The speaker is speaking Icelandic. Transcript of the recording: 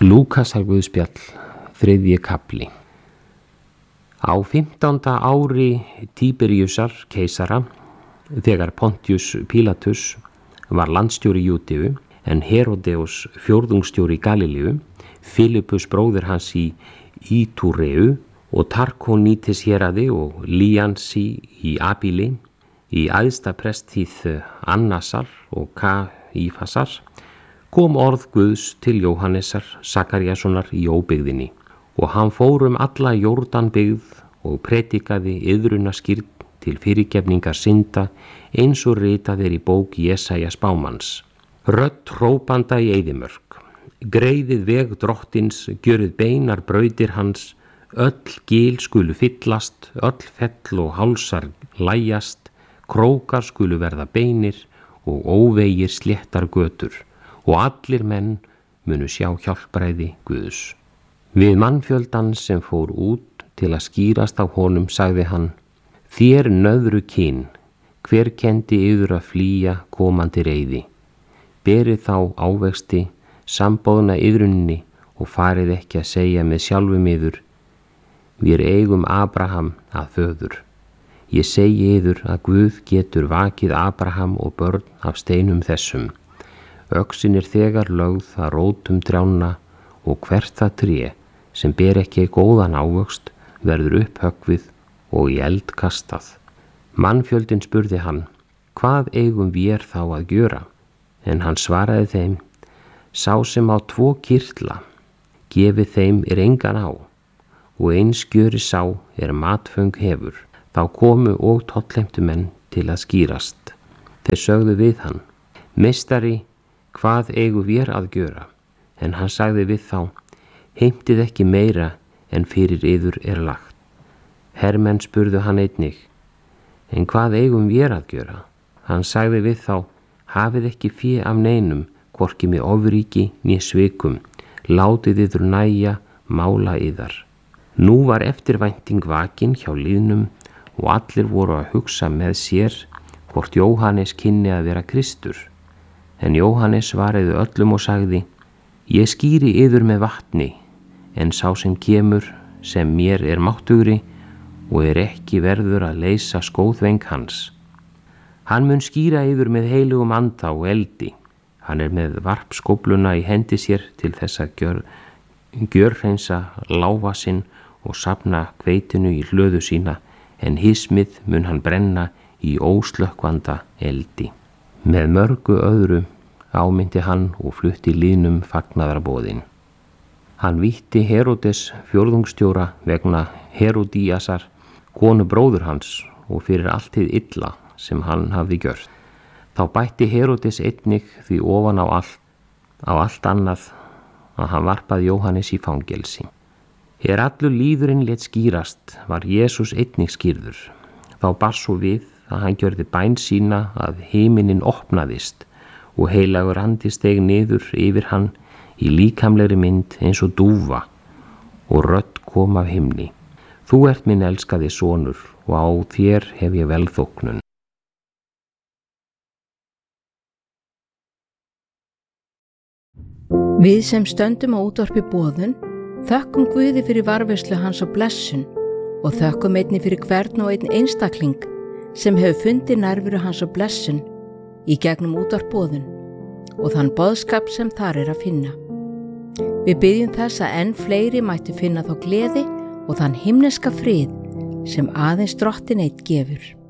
Lúkasar Guðspjall, 3. kafli. Á 15. ári Tíberíusar keisara, þegar Pontius Pílatus var landstjóri Júdeu, en Herodeus fjórðungsstjóri Galileu, Filippus bróðir hans í Ítúreu og Tarkonýtis héraði og Líansi í Abíli, í æðsta presttíð Annasar og Kaífasar, kom orð Guðs til Jóhannesar Sakaríassonar í óbyggðinni, og hann fór alla Jórdanbyggð og predikaði iðrunaskírn til fyrirgefningar synda, eins og ritað í bók Jesaja spámanns. Rödd hrópanda í eyðimörk: greiðið veg drottins, gjörið beinar brautir hans, öll gil skulu fyllast, öll fell og hálsar lægjast, krókar skulu verða beinir og óvegir sléttar götur, og allir menn munu sjá hjálpræði Guðs. Við mannfjöldan sem fór út til að skýrast á honum sagði hann: þér nöðru kyn, hver kendi yður að flýja komandi reiði? Berið þá ávexti, sambóðna iðrunni og farið ekki að segja með sjálfum yður: við eigum Abraham að föður. Ég segi yður að Guð getur vakið Abraham og börn af steinum þessum. Öxin þegar lögð að rótum trjánna, og hvert það tré sem ber ekki góðan ávöxt verður upphöggvið og í eld kastað. Mannfjöldin spurði hann: hvað eigum vér þá að gjöra? En hann svaraði þeim: sá sem á 2 kirtla, gefið þeim engan á, og eins gjöri sá matföng hefur. Þá komu og tollheimtu menn til að skýrast. Þeir sögðu við hann: meistari, hvað eigum vér að gjöra? En hann sagði við þá: heimtið ekki meira en fyrir yður lagt. Hermenn spurðu hann einnig: en hvað eigum vér að gjöra? Hann sagði við þá: hafið ekki fé af neinum, hvorki með ofríki né svikum, látið yður nægja mála yðar. Nú var eftirvænting vakin hjá lýðnum, og allir voru að hugsa með sér hvort Jóhannes kynni að vera Kristur. En Jóhannes svaraði öllum og sagði: ég skýri yður með vatni, en sá sem kemur, sem mér máttugri og ekki verður að leysa skóðveng hans. Hann mun skýra yður með heilugum anda og eldi. Hann með varpskófluna í hendi sér til þess að gjörhreinsa láfasinn og safna hveitinu í hlöðu sína, en hismið mun hann brenna í óslökkvanda eldi. Með mörgu öðru ámyndi hann og flutti lýðnum fagnaðarboðin. Hann vítti Herodes fjórðungsstjóra vegna Herodíasar, konu bróður hans, og fyrir allt hið illa sem hann hafði gjört. Þá bætti Herodes einnig því ofan á allt annað að hann varpaði Jóhannes í fangelsi. Allur lýðurinn lét skýrast, var Jesús einnig skýrður. Þá bar svo við að hann gjörði bæn sína að himinin opnaðist, og heilagur andi steig niður yfir hann í líkamlegri mynd eins og dúfa, og rödd kom af himni: þú minn elskaði sonur, og á þér hef ég velþóknun. Við sem stöndum á útvarpi boðun þökkum Guði fyrir varðveislu hans og blessun, og þökkum einnig fyrir hvern og einn einstakling sem hefur fundið nærveru hans og blessun í gegnum útvarp boðun og þann boðskap sem þar að finna. Við biðjum þess að enn fleiri mættu finna þá gleði og þann himneska frið sem aðeins Drottinn einn gefur.